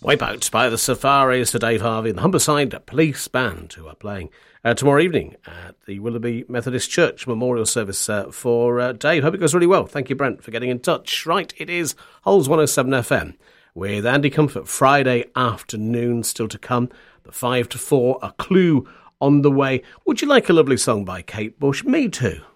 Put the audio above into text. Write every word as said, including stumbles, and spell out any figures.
Wipeout by the Safaris to Dave Harvey and the Humberside Police Band, who are playing uh, tomorrow evening at the Willoughby Methodist Church memorial service uh, for uh, Dave. Hope it goes really well. Thank you, Brent, for getting in touch. Right, it is Hull's one oh seven F M with Andy Comfort. Friday afternoon still to come. The five to four, a clue on the way. Would you like a lovely song by Kate Bush? Me too.